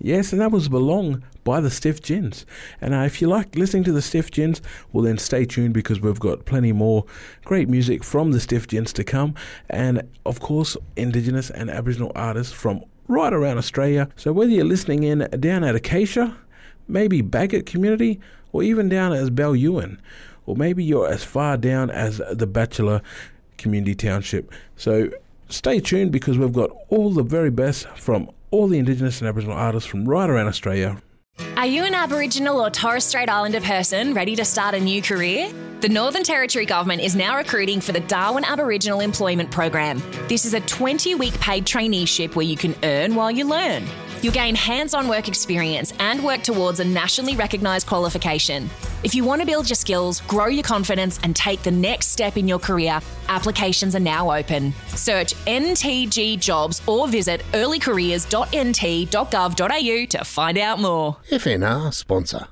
Yes, and that was Belong by the Stiff Gins. And if you like listening to the Stiff Gins, well then stay tuned because we've got plenty more great music from the Stiff Gins to come. And of course, Indigenous and Aboriginal artists from right around Australia. So whether you're listening in down at Acacia, maybe Bagot community, or even down as Ballewan, or maybe you're as far down as the Bachelor Community Township. So stay tuned because we've got all the very best from all the Indigenous and Aboriginal artists from right around Australia. Are you an Aboriginal or Torres Strait Islander person ready to start a new career? The Northern Territory Government is now recruiting for the Darwin Aboriginal Employment Program. This is a 20-week paid traineeship where you can earn while you learn. You'll gain hands-on work experience and work towards a nationally recognised qualification. If you want to build your skills, grow your confidence and take the next step in your career, applications are now open. Search NTG Jobs or visit earlycareers.nt.gov.au to find out more. FNR sponsor.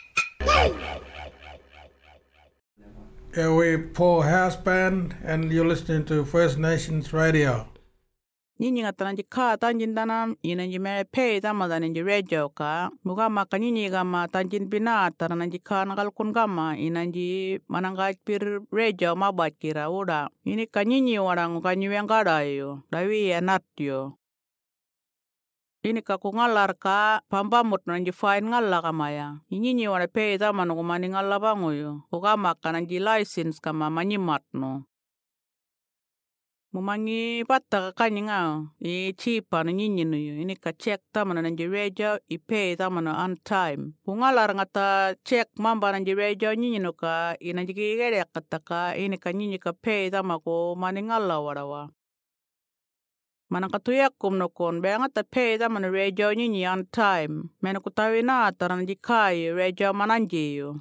Yeah, we're Paul House Band and you're listening to First Nations Radio. Nyinyi ngatalanji ka tanjindana inanji mere pay tamadananji radio ka mugama kanyinyi gama tanjin bina tarananji ka nagalkun gama inanji manangaj pir radio mabakira uda ini kanyinyi warang kanyuengada yo dawi enatyo ini ka kungalar ka pambamut nanji fine ngalla kamaya nyinyi wara pay tamanu kumani ngalla bango yo ugama kananji license kama manyimatno Mumangi pata kanyinga chipa na nyinyi nuyo ini ka check tamana nanji radio pay tamana on time pungalar ngata check mamba nanji radio nyinyi nuka inanji gere kataka ini ka nyinyi ka pay tamako maningala warawa manang katuyak kumnokon be ngata pay tamana radio nyinyi on time mena kutawina taranji kai radio mananji yo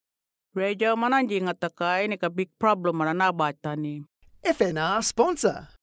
radio mananji ngata ka ini ka big problem mana batani FNR sponsor.